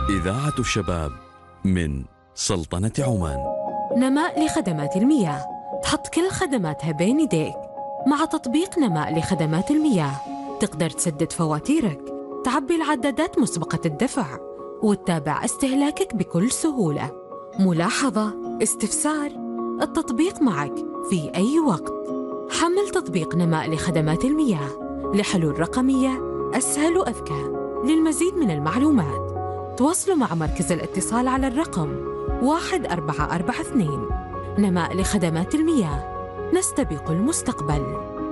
إذاعة الشباب من سلطنة عمان. نماء لخدمات المياه، تحط كل خدماتها بين يديك. مع تطبيق نماء لخدمات المياه تقدر تسدد فواتيرك، تعبي العدادات مسبقة الدفع، وتتابع استهلاكك بكل سهولة. ملاحظة، استفسار، التطبيق معك في أي وقت. حمل تطبيق نماء لخدمات المياه لحلول رقمية أسهل وأذكى. للمزيد من المعلومات تواصلوا مع مركز الاتصال على الرقم 1442. نماء لخدمات المياه، نستبق المستقبل.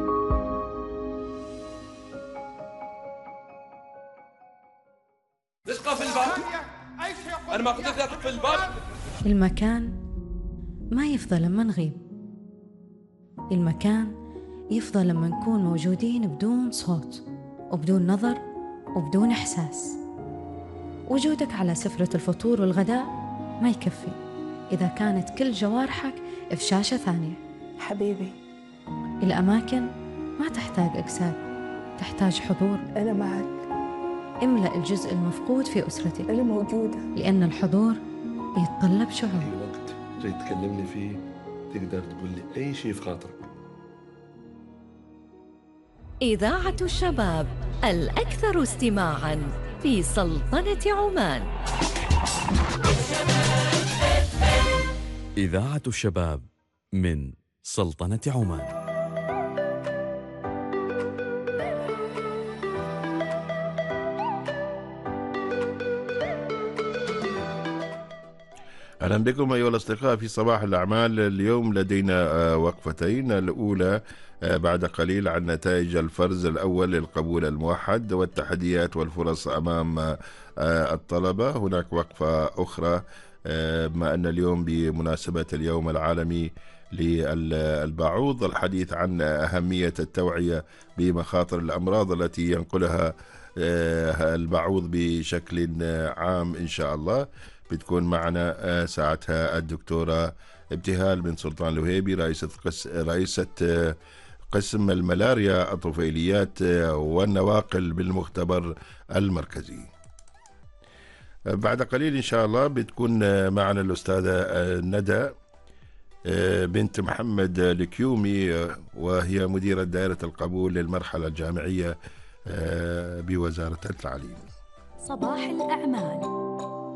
ليش قافل الباب؟ أنا ما قلت لك لا تقفل الباب؟ المكان ما يفضل لما نغيب، المكان يفضل لما نكون موجودين بدون صوت وبدون نظر وبدون إحساس. وجودك على سفرة الفطور والغداء ما يكفي إذا كانت كل جوارحك في شاشة ثانية. حبيبي، الأماكن ما تحتاج أجساد، تحتاج حضور. أنا معك. املأ الجزء المفقود في أسرتك. أنا موجودة. لأن الحضور يتطلب شعور. أي وقت جاي تكلمني فيه تقدر تقول لي أي شيء في خاطرك. إذاعة الشباب الأكثر استماعاً في سلطنة عمان. إذاعة الشباب من سلطنة عمان. أهلا بكم أيها الأصدقاء في صباح الأعمال. اليوم لدينا وقفتين. الأولى بعد قليل عن نتائج الفرز الأول للقبول الموحد والتحديات والفرص أمام الطلبة. هناك وقفة أخرى بما أن اليوم بمناسبة اليوم العالمي للبعوض، الحديث عن أهمية التوعية بمخاطر الأمراض التي ينقلها البعوض بشكل عام. إن شاء الله بتكون معنا ساعتها الدكتورة ابتهال بن سلطان الوهيبي، رئيسة قسم الملاريا الطفيليات والنواقل بالمختبر المركزي. بعد قليل إن شاء الله بتكون معنا الأستاذة ندى بنت محمد الكيومي، وهي مديرة دائرة القبول للمرحلة الجامعية بوزارة التعليم. صباح الأعمال.